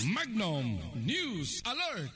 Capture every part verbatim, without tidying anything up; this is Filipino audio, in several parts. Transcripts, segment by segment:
Magnum News Alert.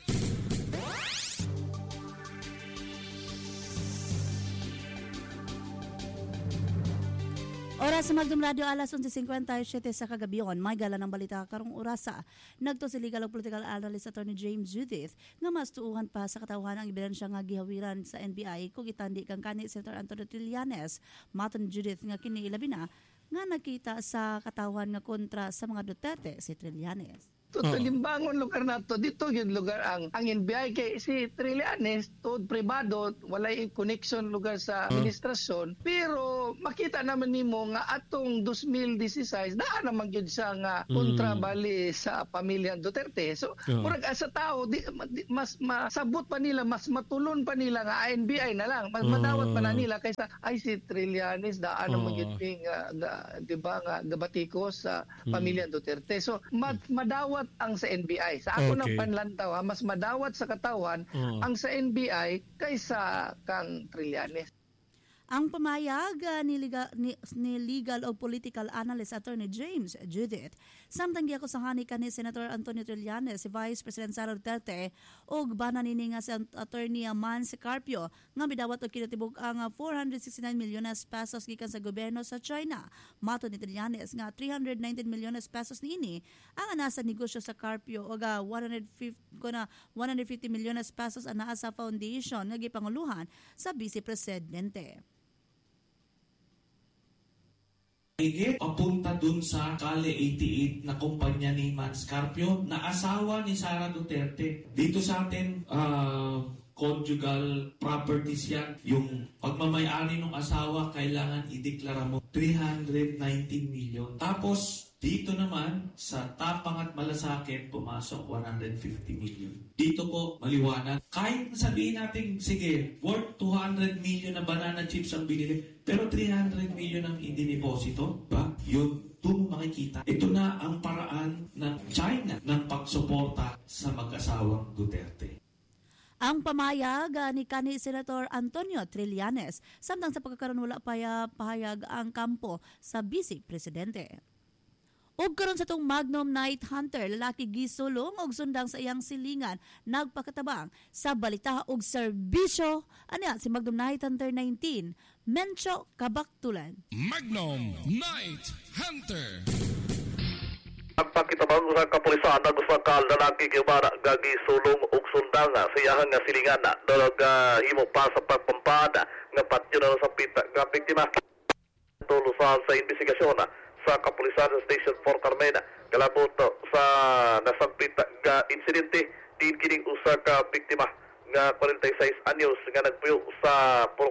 Oras sa Magnum Radio, alas eleven fifty-seven sa kagabiyon. May gala ng balita karong orasa. Nagto si legal ug political analyst Attorney James Judith nga mas tuuhan pa sa katawhan ang ebidensya nga gihawiran sa N B I kung itandi kang kanhi Senator Antonio Trillanes. Maton Judith nga kini ilabi na nga nakita sa katawhan nga kontra sa mga Duterte si Trillanes. To oh. Limbangon lugar na to, dito yung lugar ang ang N B I kay si Trillanes to pribado, walay connection lugar sa administrasyon, pero makita naman nimo nga atong twenty sixteen daan naman gyud siya nga kontra bali sa pamilya Duterte. So oh. murag sa tao di, mas masabot pa nila, mas matulon pa nila nga N B I na lang, mas madawat pa na nila kaysa ay si Trillanes daan naman gyud nga di ba nga gabatikos sa pamilya Duterte. So mad, madawat ang sa N B I. Sa ako okay. ng panlantaw, ha, mas madawat sa katawan uh. ang sa N B I kaysa kang Trillanes. Ang pamayag uh, ni, legal, ni, ni legal o political analyst Attorney James Judith, samtang giya ko sa hani ka ni Senator Antonio Trillanes, si Vice President Sara Duterte, o gbanan nini nga si Attorney Mance Carpio, nga bidawat o kinatibog ang four hundred sixty-nine milyones pesos gikan sa gobyerno sa China. Mato ni Trillanes nga three hundred nineteen milyones pesos niini ang anasa negosyo sa Carpio o ga one hundred fifty milyones pesos ang naa sa foundation nga gipanguluhan sa Vice Presidente. Higit papunta dun sa Kale eighty-eight na kumpanya ni Mance Carpio na asawa ni Sara Duterte. Dito sa atin, uh, conjugal properties yan. Yung pagmamayari ng asawa, kailangan ideklara mo three hundred nineteen million. Tapos, dito naman, sa Tapang at Malasakit, pumasok one hundred fifty million. Dito po, maliwanag. Kahit sabihin natin, sige, worth two hundred million na banana chips ang binili, pero three hundred million ang idiniposito, ba? Yun, doon makikita. Ito na ang paraan ng China ng pagsuporta sa mag-asawang Duterte. Ang pamayag ni kanhi Senator Antonio Trillanes, samtang sa pagkakaroon wala pa pahayag ang kampo sa Vice Presidente. Og karon sa tong Magnum Night Hunter, lalaki gisulong og sundang sa iyang silingan, nagpakatabang sa balita og serbisyo. Ano si Magnum Night Hunter nineteen, Mencho Kabaktulan. Magnum Night Hunter. Pagpakitabang sa kapulisan na sa kal lalaki gibara gagisulong og sundang sa iyang nga silingan na dalag uh, himo pa sa pagpampada nga patyo na sa pita nga biktima. Tulusan sa investigasyon na sa kapulisan sa Station four Carmena kalabot sa nasampit nga insidente din kining usa ka biktima nga forty-six anyos nga nagpuyo sa Puro,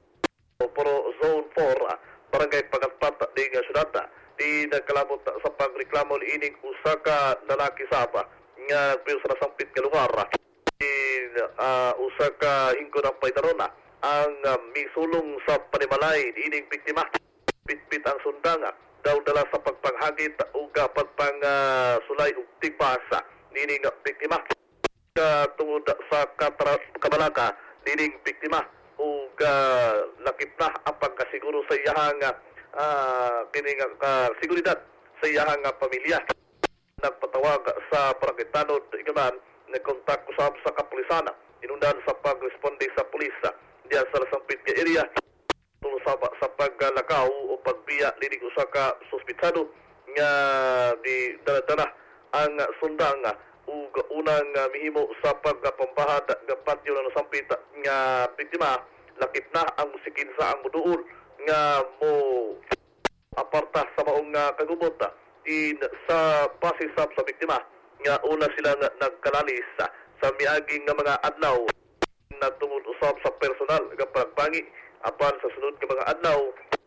Puro Zone four barangay Pagatpat di nga syudad di nagkalabot sa pagreklamo ining usa ka lalaki saba nga nagpuyo sa nasampit nga lugar di uh, usa ka hingko ng paydarona ang uh, misulong sa panimalay ining biktima pitpit ang sundanga daw dala sa pagpanghagit o pagpang uh, sulay o tigbasa nining biktima uh, tungod sa katra- kabalaka nining biktima o uh, lakip na ang pagkasiguro sa iyahang uh, kining uh, seguridad sa iyahang uh, pamilya. Nagpatawag sa Paragitanod igaman nagkontak usab sa kapulisan inundan sa pagresponde sa pulis diyan sa Sampit area tulusaba sa paglakaw o pagbiya linig usa ka suspitsado nga di dala-dala ang sundang ug unang uh, mihimo sa pagpampahad nga patyo na sampit nga biktima lakip na ang musikin sa ang muduol nga mo aparta sa maong uh, kagubot in sa pasisab sa biktima nga una sila nga nagkalalis sa miaging nga mga adlaw na tungod usab sa personal nga pagbangi apan sa sunod nga mga adlaw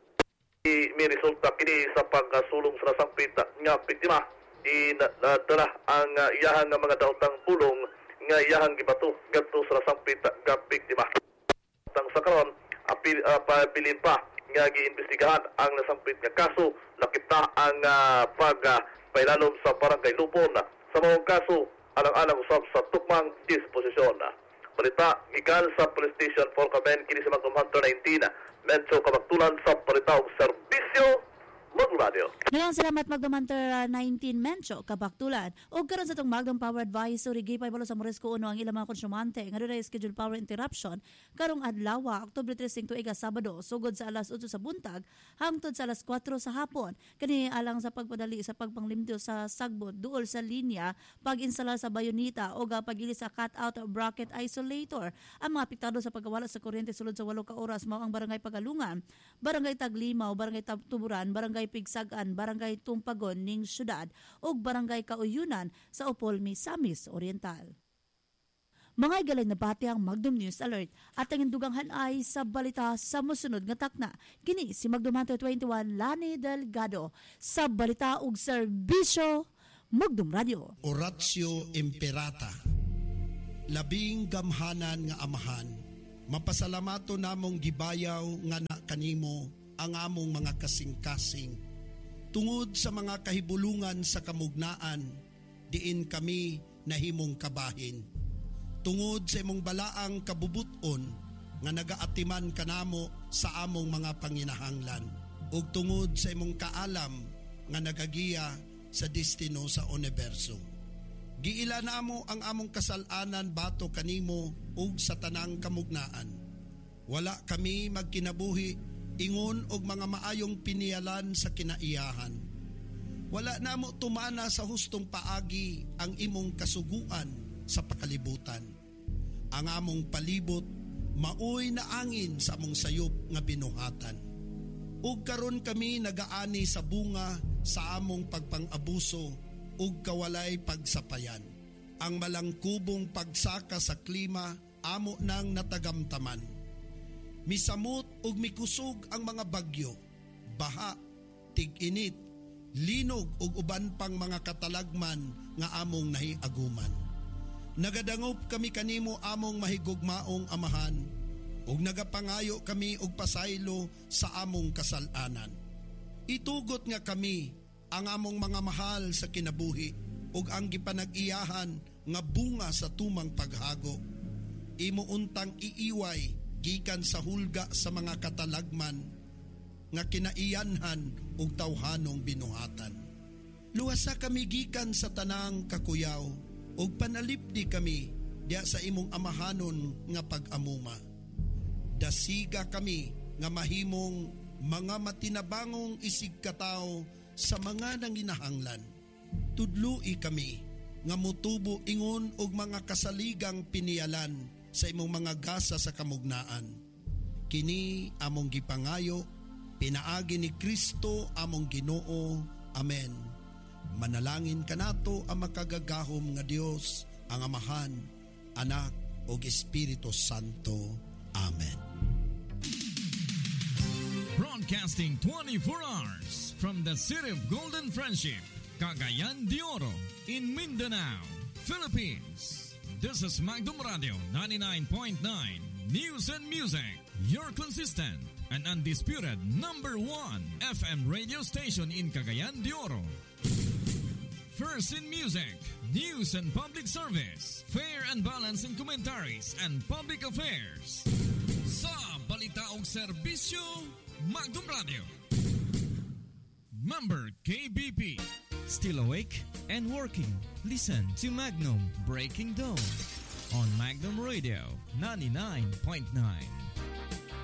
i may resulta kini sa pagsulong sa nasampit nga biktima i nadala ang uh, iyahang nga mga daotang pulong nga iyahang gibato ngadto sa nasampit nga biktima. Tang sa karon apil uh, pabilin pa nga giimbestigahan ang nasampit nga kaso lakip na ang uh, pag uh, pailalom sa barangay Lupon sa mga kaso alang-alang usab sa tukmang disposisyon. Balita gikan sa Police Station four Carmen kini sa Magnum Hunter nineteen Mencho Kabaktulan sa balita og serbisyo Magdum Radio. Ngayon, salamat Magdumanter nineteen Mencho, Kabaktulan. O karon sa itong Magdum Power Advisory, gipay balo sa Morisco Uno ang ilang mga konsumante. Nga doon ay scheduled power interruption. Karong adlaw, October thirteen tuiga Sabado, sugod sa alas otso sa buntag, hangtod sa alas kwatro sa hapon. Kani alang sa pagpadali sa pagpanglimpyo sa sagbot, duol sa linya, pag-instalar sa bayonita o pagili sa cut-out bracket isolator. Ang mga apektado sa pagkawala sa kuryente sulod sa walo ka oras mao ang Barangay Pagalungan, Barangay Taglimaw, Barangay Tuburan, Barangay Pigsagan, Barangay Tumpagon ning syudad ug Barangay Kauyunan sa Opol, Misamis Oriental. Mga igalay na bati ang Magdum News Alert at ang induganghan ay sa balita sa musunod nga takna. Kini si Magdum Hunter twenty-one Lani Delgado sa balita ug serbisyo Magdum Radio. Oratio Imperata. Labing gamhanan nga amahan, mapasalamato namong gibayaw nga na kanimo ang among mga kasing-kasing. Tungod sa mga kahibulungan sa kamugnaan, diin kami nahimong kabahin. Tungod sa imong balaang kabubuton nga nagaatiman kanamo sa among mga panginahanglan. Ug tungod sa imong kaalam nga nagagiya sa destino sa universo. Giila namo ang among kasalanan bato kanimo ug sa tanang kamugnaan. Wala kami magkinabuhi ingon og mga maayong pinialan sa kinaiyahan. Wala namo tumana sa hustong paagi ang imong kasuguan sa pakalibutan. Ang among palibot maoy na angin sa among sayop nga binuhatan. Ug karon kami nagaani sa bunga sa among pagpang-abuso ug kawalay pagsapayan. Ang malangkubong pagsaka sa klima amo nang natagamtaman. Misamot ug mikusog ang mga bagyo, baha, tig-init, linog ug uban pang mga katalagman nga among nahiaguman. Nagadangop kami kanimo among mahigugmaong amahan ug nagapangayo kami og pasaylo sa among kasalanan. Itugot nga kami ang among mga mahal sa kinabuhi ug ang gipanag-iyahan nga bunga sa tumang paghago. Imo untang iiway gikan sa hulga sa mga katalagman nga kinaiyanhan ug tawhanong binuhatan. Luwasa kami gikan sa tanang kakuyaw ug panalipdi kami diya sa imong amahanon nga pag-amuma. Dasiga kami nga mahimong mga matinabangong isig katao sa mga nanginahanglan. Tudloi kami nga mutubo ingon og mga kasaligang pinialan sa imong mga gasa sa kamugnaan. Kini among gipangayo, pinaagi ni Kristo among Ginoo. Amen. Manalangin kanato ang makagagahom nga Dios, ang Amahan, Anak ug Espiritu Santo. Amen. Broadcasting twenty-four hours from the city of Golden Friendship, Cagayan de Oro, in Mindanao, Philippines. This is Magdum Radio ninety-nine point nine News and Music, your consistent and undisputed number one F M radio station in Cagayan de Oro. First in music, news and public service, fair and balanced in commentaries and public affairs. Sa balita ug serbisyo, Magdum Radio. Member K B P. Still awake and working? Listen to Magnum Breaking Dawn on Magnum Radio ninety-nine point nine.